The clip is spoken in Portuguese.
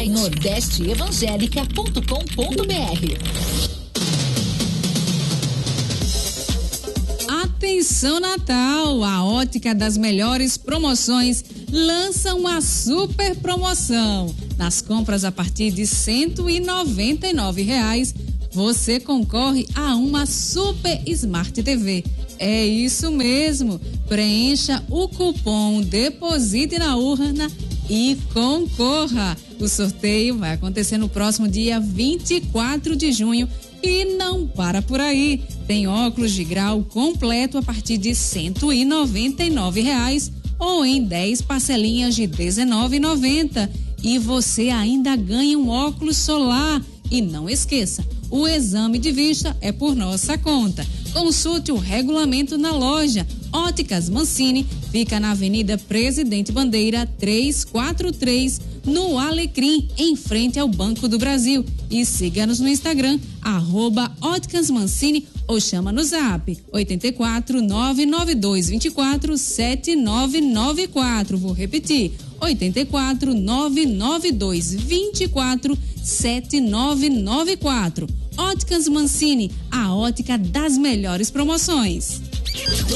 site nordesteevangelica.com.br. Atenção Natal, a Ótica das Melhores Promoções lança uma super promoção. Nas compras a partir de R$199, você concorre a uma Super Smart TV. É isso mesmo, preencha o cupom, deposite na urna e concorra. O sorteio vai acontecer no próximo dia 24 de junho e não para por aí. Tem óculos de grau completo a partir de R$199 ou em 10 parcelinhas de R$19,90. E você ainda ganha um óculos solar. E não esqueça, o exame de vista é por nossa conta. Consulte o regulamento na loja. Óticas Mancini fica na Avenida Presidente Bandeira 343, no Alecrim, em frente ao Banco do Brasil. E siga-nos no Instagram, @Óticas Mancini, ou chama no zap 84 992 24 7994. Vou repetir, 84 992 24 7994. Óticas Mancini, a ótica das melhores promoções.